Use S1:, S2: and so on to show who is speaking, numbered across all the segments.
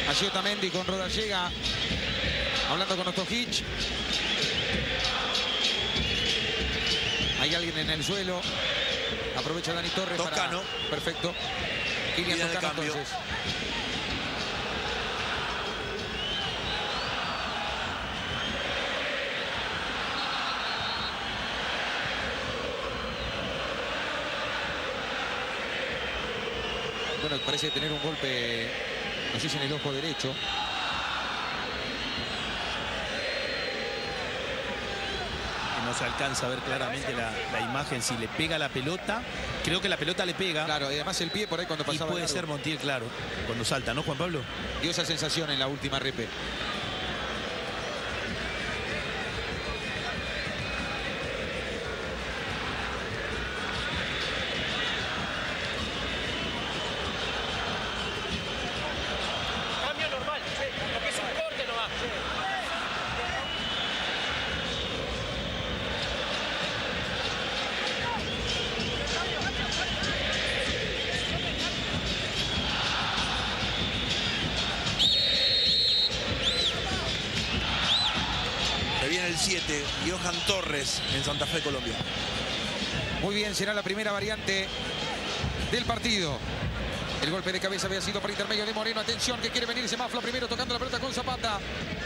S1: Allí Otamendi con Rodallega. Hablando con Ostojic. Hay alguien en el suelo. Aprovecha Dani Torres
S2: Toscano.
S1: Perfecto. Kylian Toscano entonces. Bueno, parece tener un golpe, no sé si en el ojo derecho.
S3: No se alcanza a ver claramente la imagen si le pega la pelota. Creo que la pelota le pega.
S1: Claro, y además el pie por ahí cuando pasaba.
S3: Y puede ser Montiel, claro, cuando salta, ¿no, Juan Pablo?
S1: Dio esa sensación en la última repe.
S4: Cambio normal, porque es un corte nomás.
S2: Se viene el 7, Johan Torres en Santa Fe, Colombia.
S1: Muy bien, será la primera variante del partido. El golpe de cabeza había sido por intermedio de Moreno. Atención, que quiere venirse Mafla primero tocando la pelota con Zapata.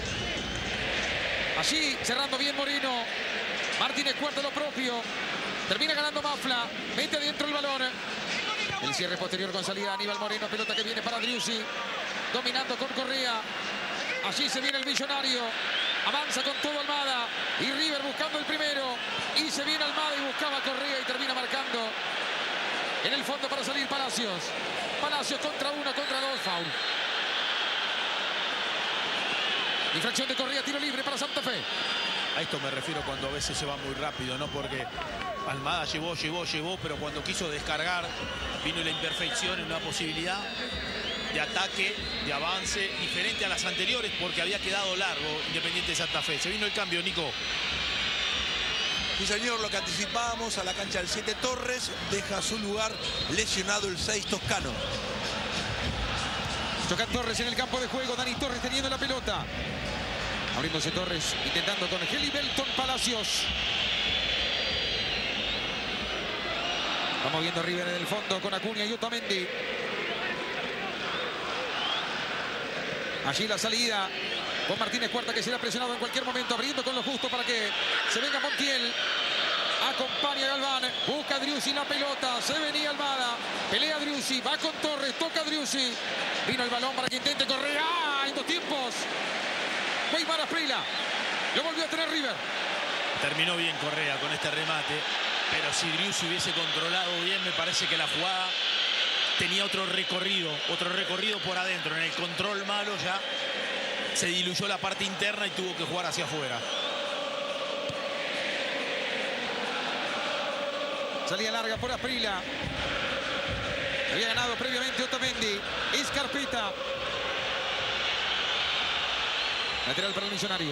S1: Allí, cerrando bien Moreno. Martínez Cuarta lo propio. Termina ganando Mafla. Mete adentro el balón. El cierre posterior con salida de Aníbal Moreno. Pelota que viene para Driussi. Dominando con Correa. Allí se viene el millonario. Avanza con todo Almada. Y River buscando el primero. Y se viene Almada y buscaba Correa y termina marcando. En el fondo para salir Palacios. Palacios contra uno, contra dos. Foul. Infracción de Correa, tiro libre para Santa Fe.
S3: A esto me refiero cuando a veces se va muy rápido, ¿no? Porque Almada llevó, pero cuando quiso descargar vino la imperfección en una posibilidad de ataque, de avance, diferente a las anteriores porque había quedado largo Independiente de Santa Fe. Se vino el cambio, Nico.
S2: Sí, señor, lo que anticipábamos, a la cancha del 7 Torres, deja su lugar lesionado el 6 Toscano.
S1: Johan Torres en el campo de juego, Dani Torres teniendo la pelota. Abriéndose Torres, intentando con Helibelton Palacios. Vamos viendo River en el fondo con Acuña y Otamendi. Allí la salida con Martínez Cuarta, que será presionado en cualquier momento, abriendo con lo justo para que se venga Montiel. Acompaña a Galván, busca a Driussi la pelota, se venía Almada, pelea Driussi, va con Torres, toca a Driussi. Vino el balón para que intente correr. ¡Ah! En dos tiempos. Weimar Asprilla. Lo volvió a tener River.
S3: Terminó bien Correa con este remate, pero si Driussi hubiese controlado bien, me parece que la jugada tenía otro recorrido por adentro. En el control malo ya se diluyó la parte interna y tuvo que jugar hacia afuera.
S1: Salía larga por Asprilla. Había ganado previamente Otamendi. Escarpeta. Lateral para el millonario.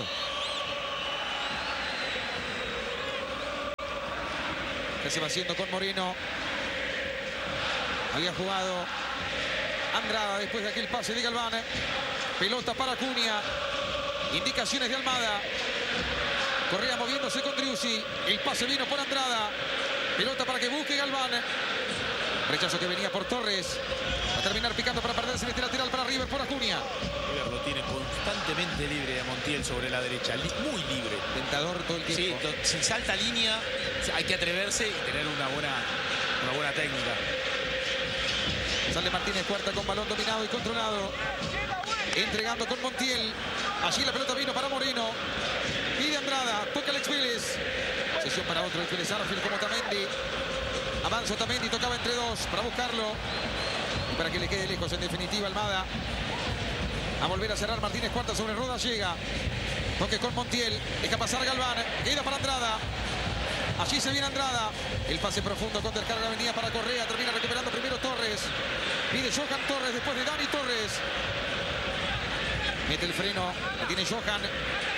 S1: Que se va haciendo con Moreno. Había jugado Andrada después de aquel pase de Galván. Pelota para Acuña. Indicaciones de Almada. Correa moviéndose con Driussi. El pase vino por Andrada. Pelota para que busque Galván. Rechazo que venía por Torres. Va a terminar picando para perderse en este lateral para River por Acuña.
S3: River lo tiene constantemente libre a Montiel sobre la derecha. Muy libre.
S1: Tentador todo el tiempo.
S3: Sí, si salta línea hay que atreverse y tener una buena técnica.
S1: Sale Martínez Cuarta con balón dominado y controlado. Entregando con Montiel. Allí la pelota vino para Moreno. Pide Andrada. Toca Alex Vélez. Sesión para otro. Vélez Arfield como Otamendi. Avanza Otamendi. Tocaba entre dos para buscarlo. Y para que le quede lejos en definitiva Almada. A volver a cerrar Martínez Cuarta sobre Rodallega. Toque con Montiel. Deja pasar Galván. Queda para Andrada. Allí se viene Andrada. El pase profundo con descarga venía para Correa. Termina recuperando primero Torres. Pide Johan Torres después de Dani Torres. Mete el freno. La tiene Johan.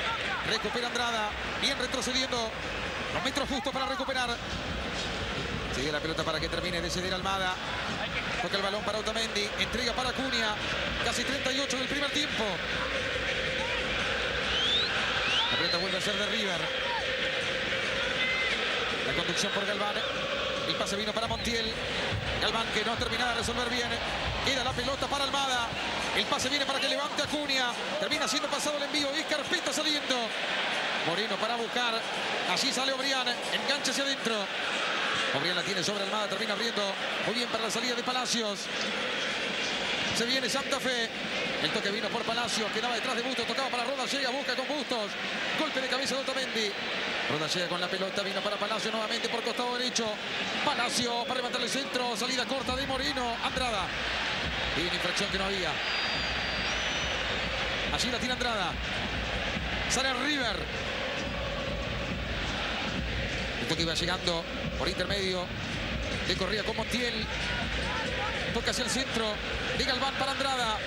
S1: Recupera Andrada. Bien retrocediendo. Los metros justos para recuperar. Sigue la pelota para que termine de ceder Almada. Toca el balón para Otamendi. Entrega para Acuña. Casi 38 del primer tiempo. La pelota vuelve a ser de River. La conducción por Galván. El pase vino para Montiel. Galván que no termina de resolver bien. Queda la pelota para Almada. El pase viene para que levante Acuña. Termina siendo pasado el envío. Y Carpeta saliendo. Moreno para buscar. Así sale Obrián. Engancha hacia adentro. Obrián la tiene sobre Almada. Termina abriendo muy bien para la salida de Palacios. Se viene Santa Fe. El toque vino por Palacios. Quedaba detrás de Bustos. Tocaba para Roda. Llega. Busca con Bustos. Golpe de cabeza de Otamendi. Roda llega con la pelota. Vino para Palacio nuevamente por costado derecho. Palacio para levantar el centro. Salida corta de Moreno. Andrada. Y una infracción que no había. Allí la tira Andrada. Sale River. El toque iba llegando por intermedio de Correa con Montiel. Toca hacia el centro de Galván para Andrada.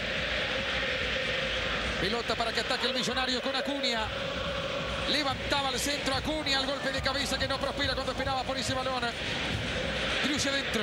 S1: Pelota para que ataque el Millonario con Acuña. Levantaba el centro Acuña. El golpe de cabeza que no prospera cuando esperaba por ese balón. Driussi adentro.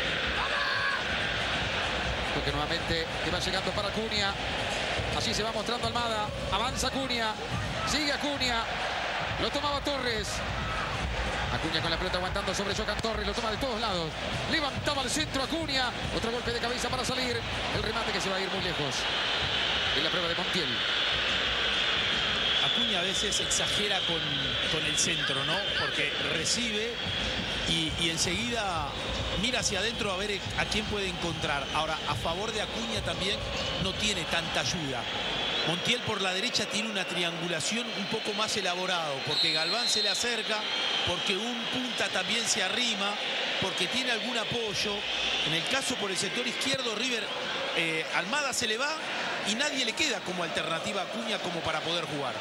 S1: Toque nuevamente que va llegando para Acuña. Así se va mostrando Almada. Avanza Acuña. Sigue Acuña. Lo tomaba Torres. Acuña con la pelota aguantando sobre Jocan Torres. Lo toma de todos lados. Levantaba el centro Acuña. Otro golpe de cabeza para salir. El remate que se va a ir muy lejos. En la prueba de Montiel.
S3: Acuña a veces exagera con el centro, ¿no? Porque recibe y enseguida mira hacia adentro a ver a quién puede encontrar. Ahora, a favor de Acuña también no tiene tanta ayuda. Montiel por la derecha tiene una triangulación un poco más elaborado, porque Galván se le acerca, porque un punta también se arrima, porque tiene algún apoyo. En el caso por el sector izquierdo, River, Almada se le va y nadie le queda como alternativa a Acuña como para poder jugar.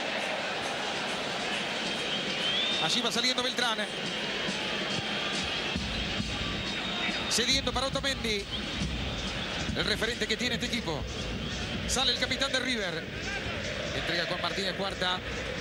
S1: Allí va saliendo Beltrán. Cediendo para Otamendi. El referente que tiene este equipo. Sale el capitán de River. Entrega con Martínez Cuarta.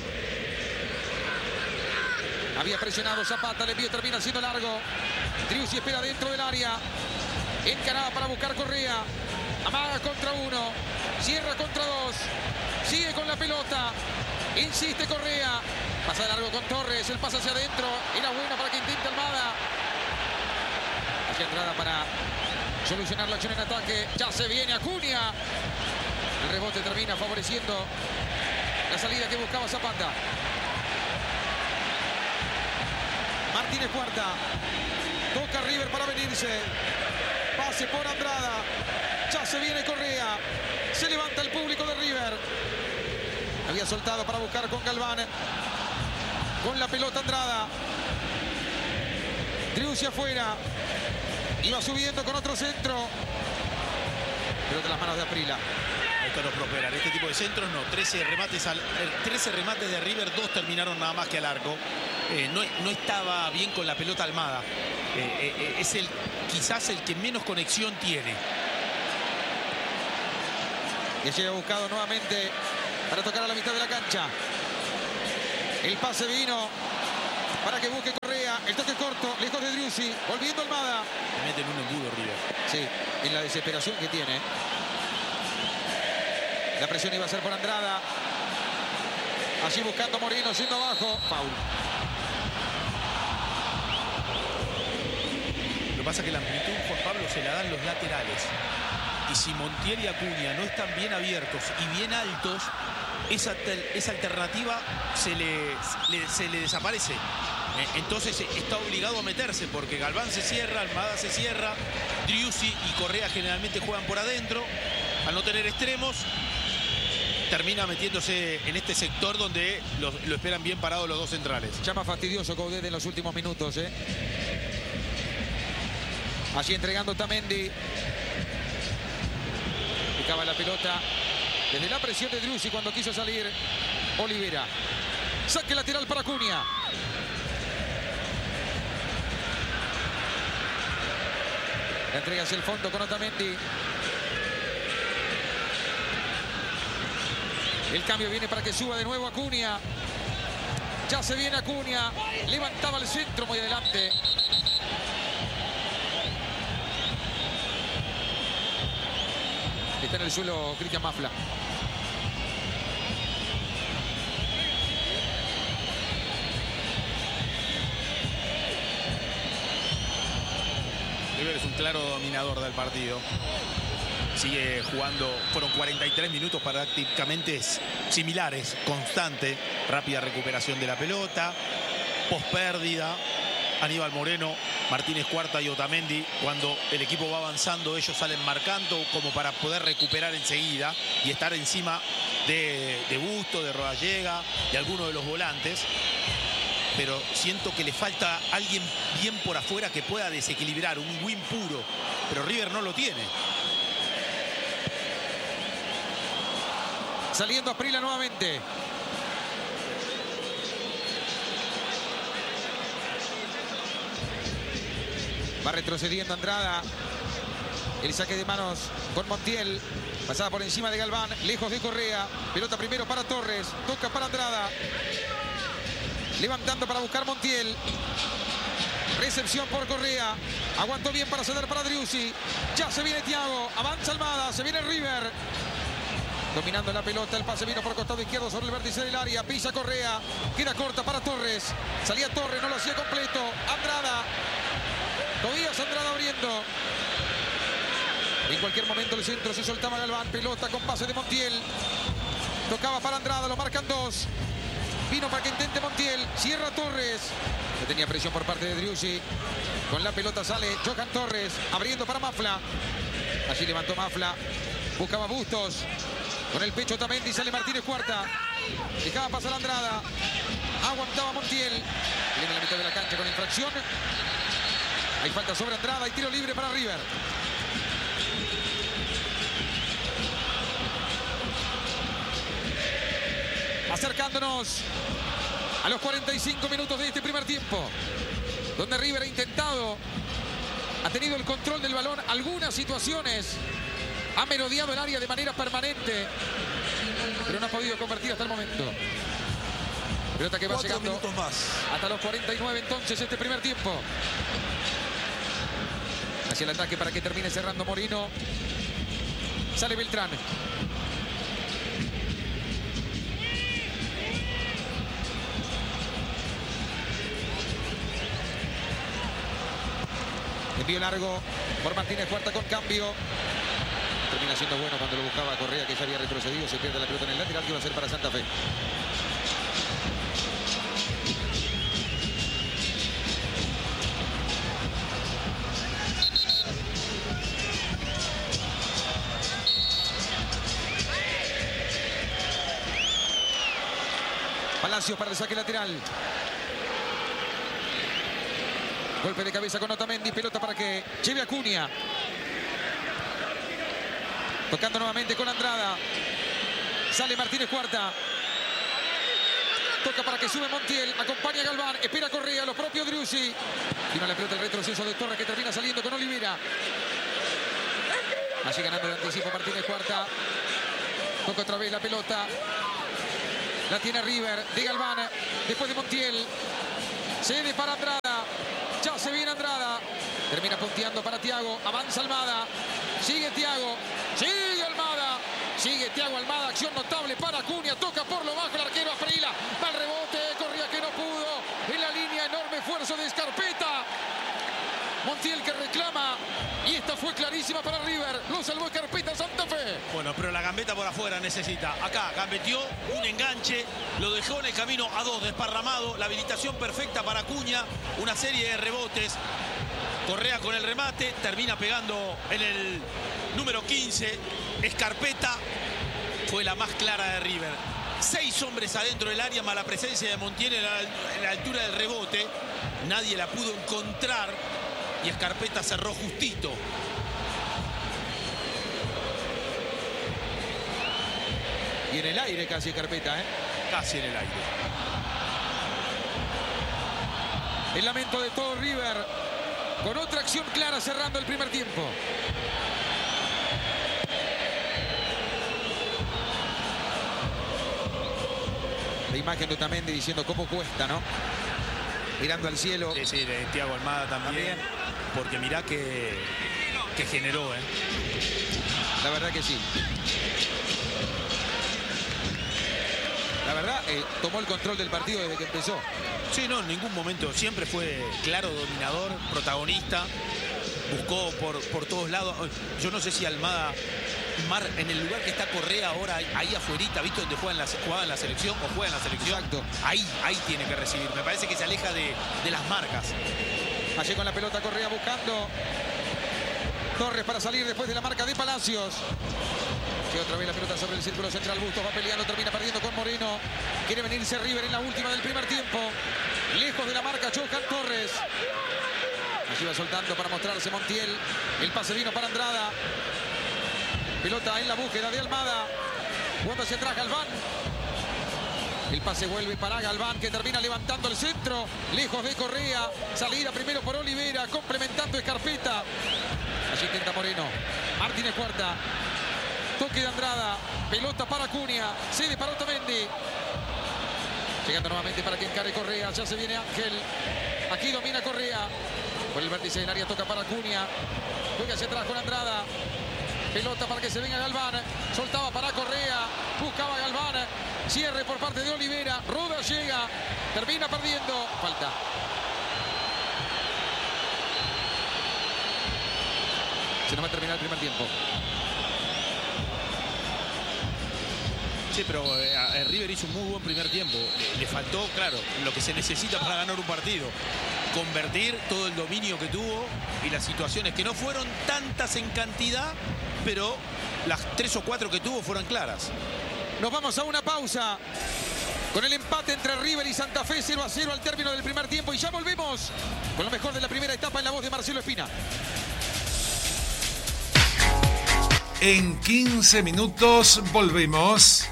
S1: Había presionado Zapata. El envío termina siendo largo. Driussi espera dentro del área. Encarada para buscar Correa. Amaga contra uno. Cierra contra dos. Sigue con la pelota. Insiste Correa. Pasa de largo con Torres. El pase hacia adentro. Era buena para que intente Almada. Hacia entrada para solucionar la acción en ataque. Ya se viene Acuña. El rebote termina favoreciendo la salida que buscaba Zapata. Martínez Cuarta. Toca River para venirse. Pase por Andrada. Ya se viene Correa. Se levanta el público de River. Había soltado para buscar con Galván. Con la pelota Andrada. Driussi afuera. Iba subiendo con otro centro. Pelota en las manos de Aprila.
S3: Esto no prospera. En este tipo de centros no. 13 remates de River, 2 terminaron nada más que al arco. No estaba bien con la pelota Almada. Es quizás el que menos conexión tiene.
S1: Y llega buscado nuevamente para tocar a la mitad de la cancha. El pase vino para que busque Correa. El toque corto, lejos de Driussi. Volviendo Almada.
S3: Meten un embudo River.
S1: Sí, en la desesperación que tiene. La presión iba a ser por Andrada. Allí buscando a Moreno, siendo abajo. Foul.
S3: Lo que pasa es que la amplitud, Juan Pablo, se la dan los laterales. Y si Montiel y Acuña no están bien abiertos y bien altos, esa alternativa se le desaparece. Entonces está obligado a meterse porque Galván se cierra, Almada se cierra, Driussi y Correa generalmente juegan por adentro. Al no tener extremos, termina metiéndose en este sector donde lo esperan bien parados los dos centrales.
S1: Llama fastidioso Coudet en los últimos minutos. Allí entregando Otamendi. Picaba la pelota desde la presión de Driussi cuando quiso salir Olivera. Saque lateral para Acuña. La entrega hacia el fondo con Otamendi. El cambio viene para que suba de nuevo Acuña. Ya se viene Acuña. Levantaba el centro muy adelante. Está en el suelo Cristian Mafla.
S3: River es un claro dominador del partido. Sigue jugando, fueron 43 minutos prácticamente similares, constante, rápida recuperación de la pelota, pospérdida. Aníbal Moreno, Martínez Cuarta y Otamendi, cuando el equipo va avanzando, ellos salen marcando como para poder recuperar enseguida y estar encima de Busto, de Rodallega, de alguno de los volantes. Pero siento que le falta alguien bien por afuera que pueda desequilibrar, un win puro. Pero River no lo tiene.
S1: Saliendo Asprilla nuevamente. Va retrocediendo Andrada. El saque de manos con Montiel. Pasada por encima de Galván. Lejos de Correa. Pelota primero para Torres. Toca para Andrada. Levantando para buscar Montiel. Recepción por Correa. Aguantó bien para ceder para Driussi. Ya se viene Thiago. Avanza Almada. Se viene River. Dominando la pelota. El pase vino por costado izquierdo sobre el vértice del área. Pisa Correa. Queda corta para Torres. Salía Torres. No lo hacía completo. Andrada. Todavía Andrada abriendo. En cualquier momento el centro se soltaba Galván. Pelota con pase de Montiel. Tocaba para Andrada. Lo marcan dos. Vino para que intente Montiel. Cierra Torres. No tenía presión por parte de Driussi. Con la pelota sale Johan Torres. Abriendo para Mafla. Allí levantó Mafla. Buscaba Bustos. Con el pecho Otamendi sale Martínez Cuarta. Dejaba pasar Andrada. Aguantaba Montiel. Viene a la mitad de la cancha con infracción. Hay falta sobre Andrada y tiro libre para River. Acercándonos a los 45 minutos de este primer tiempo, donde River ha intentado, ha tenido el control del balón, algunas situaciones, ha merodeado el área de manera permanente, pero no ha podido convertir hasta el momento. Pelota que va
S2: 4
S1: llegando
S2: minutos más.
S1: hasta los 49 entonces este primer tiempo. Hacia el ataque para que termine cerrando Moreno. Sale Beltrán. Envío largo por Martínez Cuarta con cambio. Termina siendo bueno cuando lo buscaba Correa, que ya había retrocedido. Se pierde la pelota en el lateral que va a ser para Santa Fe. Palacios para el saque lateral. Golpe de cabeza con Otamendi. Pelota para que lleve a Cunha. Tocando nuevamente con Andrada. Sale Martínez Cuarta. Toca para que sube Montiel. Acompaña a Galván. Espera Correa. Lo propio Driussi. Vino la pelota el retroceso de Torres que termina saliendo con Olivera. Allí ganando de anticipo Martínez Cuarta. Toca otra vez la pelota. La tiene River de Galván. Después de Montiel. Cede para Andrada. Ya se viene Andrada. Termina punteando para Thiago. Avanza Almada. Sigue Thiago. Sigue Almada. Sigue Thiago Almada. Acción notable para Cunha. Toca por lo bajo el arquero Asprilla. Va el rebote. Corría que no pudo. En la línea enorme esfuerzo de Scarpetta. Montiel que reclama. Y esta fue clarísima para River. Lo salvó Scarpetta Santa Fe.
S3: Bueno, pero la gambeta por afuera necesita. Acá gambeteó un enganche. Lo dejó en el camino a dos desparramado. La habilitación perfecta para Cunha. Una serie de rebotes. Correa con el remate. Termina pegando en el número 15. Scarpetta fue la más clara de River. 6 hombres adentro del área, más la presencia de Montiel en la altura del rebote. Nadie la pudo encontrar. Y Scarpetta cerró justito.
S1: Y en el aire casi Scarpetta, ¿eh?
S3: Casi en el aire.
S1: El lamento de todo River. Con otra acción clara cerrando el primer tiempo. La imagen de Otamendi diciendo cómo cuesta, ¿no? Mirando al cielo.
S3: Sí, sí, de Thiago Almada también. Porque mirá que generó, ¿eh?
S1: La verdad que sí. La verdad, tomó el control del partido desde que empezó.
S3: Sí, no, en ningún momento. Siempre fue claro dominador, protagonista. Buscó por todos lados. Yo no sé si Almada, en el lugar que está Correa ahora, ahí afuerita, ¿viste? Donde jugaba en la selección o juega en la selección.
S1: Exacto.
S3: Ahí tiene que recibir. Me parece que se aleja de las marcas.
S1: Allí con la pelota Correa buscando. Torres para salir después de la marca de Palacios. Que otra vez la pelota sobre el círculo central. Bustos va peleando, termina perdiendo con Moreno. Quiere venirse River en la última del primer tiempo. Lejos de la marca Johan Torres. Allí va soltando para mostrarse Montiel. El pase vino para Andrada. Pelota en la búsqueda de Almada. Jugando hacia atrás Galván. El pase vuelve para Galván, que termina levantando el centro. Lejos de Correa. Salida primero por Olivera. Complementando Escarpeta. Allí intenta Moreno. Martínez Cuarta. Toque de Andrada. Pelota para Cunha. Cede para Otamendi. Llegando nuevamente para que encare Correa. Ya se viene Ángel. Aquí domina Correa. Por el vértice del área toca para Cunha. Juega hacia atrás con Andrada. Pelota para que se venga Galván. Soltaba para Correa. Buscaba Galván. Cierre por parte de Olivera. Ruda llega. Termina perdiendo. Falta. Se nos va a terminar el primer tiempo.
S3: Sí, pero River hizo un muy buen primer tiempo. Le faltó, claro, lo que se necesita para ganar un partido. Convertir todo el dominio que tuvo y las situaciones que no fueron tantas en cantidad, pero las 3 o 4 que tuvo fueron claras.
S1: Nos vamos a una pausa con el empate entre River y Santa Fe, 0-0 al término del primer tiempo. Y ya volvemos con lo mejor de la primera etapa en la voz de Marcelo Espina.
S5: En 15 minutos volvemos.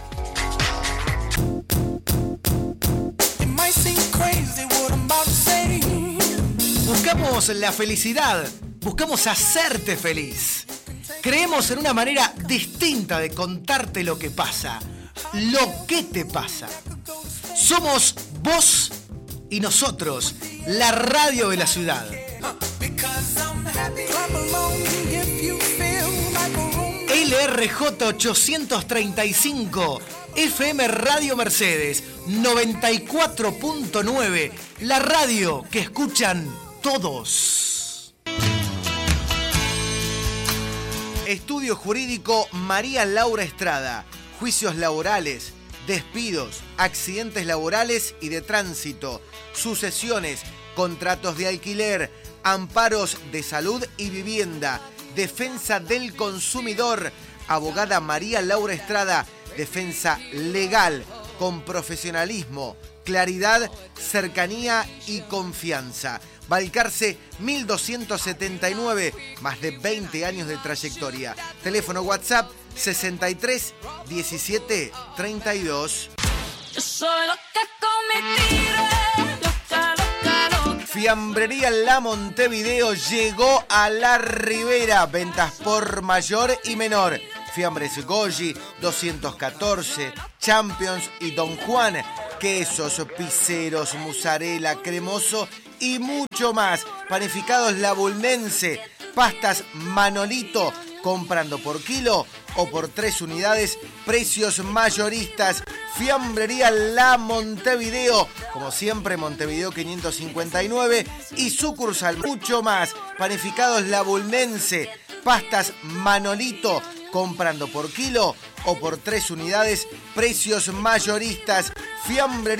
S6: Buscamos la felicidad, buscamos hacerte feliz. Creemos en una manera distinta de contarte lo que pasa, lo que te pasa. Somos vos y nosotros, la radio de la ciudad. LRJ 835, FM Radio Mercedes 94.9, la radio que escuchan todos. Estudio Jurídico María Laura Estrada. Juicios laborales, despidos, accidentes laborales y de tránsito, sucesiones, contratos de alquiler, amparos de salud y vivienda, defensa del consumidor. Abogada María Laura Estrada, defensa legal con profesionalismo, claridad, cercanía y confianza. Balcarce 1279, más de 20 años de trayectoria. Teléfono WhatsApp 63 17 32.
S7: Yo soy loca con mi tigre, loca, loca, loca.
S6: Fiambrería La Montevideo llegó a la Ribera. Ventas por mayor y menor. Fiambres Goyi 214, Champions y Don Juan. Quesos, piseros, mozzarella, cremoso y mucho más. Panificados La Bulmense, pastas Manolito, comprando por kilo o por 3 unidades, precios mayoristas. Fiambrería La Montevideo, como siempre Montevideo 559 y sucursal mucho más. Panificados La Bulmense, pastas Manolito, comprando por kilo o por 3 unidades, precios mayoristas. Fiambrería